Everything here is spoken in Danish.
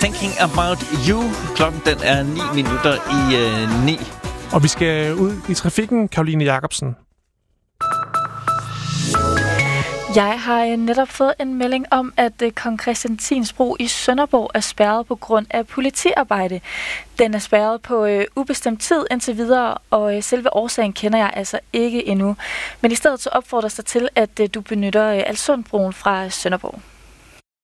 Thinking About You. Klokken den er 9 minutter i 9. Og vi skal ud i trafikken, Caroline Jacobsen. Jeg har netop fået en melding om, at Kong Christian 10. bro i Sønderborg er spærret på grund af politiarbejde. Den er spærret på ubestemt tid indtil videre, og selve årsagen kender jeg altså ikke endnu. Men i stedet så opfordres der til, at du benytter Alsundbroen fra Sønderborg.